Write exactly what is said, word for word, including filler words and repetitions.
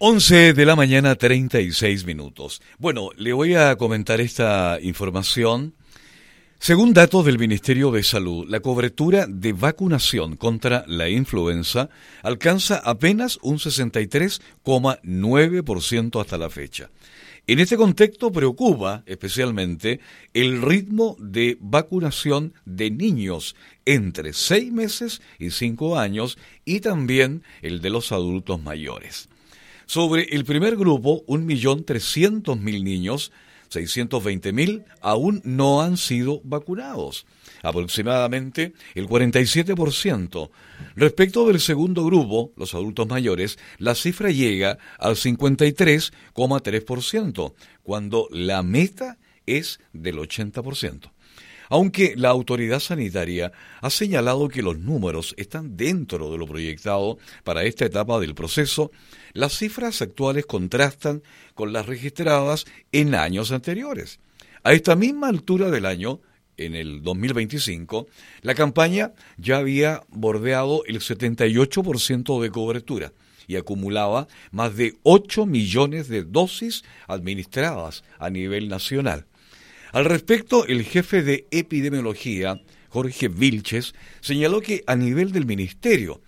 once de la mañana, treinta y seis minutos. Bueno, le voy a comentar esta información. Según datos del Ministerio de Salud, la cobertura de vacunación contra la influenza alcanza apenas un sesenta y tres coma nueve por ciento hasta la fecha. En este contexto preocupa especialmente el ritmo de vacunación de niños entre seis meses y cinco años y también el de los adultos mayores. Sobre el primer grupo, un millón trescientos mil niños, seiscientos veinte mil aún no han sido vacunados, aproximadamente el cuarenta y siete por ciento. Respecto del segundo grupo, los adultos mayores, la cifra llega al cincuenta y tres coma tres por ciento, cuando la meta es del ochenta por ciento. Aunque la autoridad sanitaria ha señalado que los números están dentro de lo proyectado para esta etapa del proceso, las cifras actuales contrastan con las registradas en años anteriores. A esta misma altura del año, en el dos mil veinticinco, la campaña ya había bordeado el setenta y ocho por ciento de cobertura y acumulaba más de ocho millones de dosis administradas a nivel nacional. Al respecto, el jefe de epidemiología, Jorge Vilches, señaló que a nivel del ministerio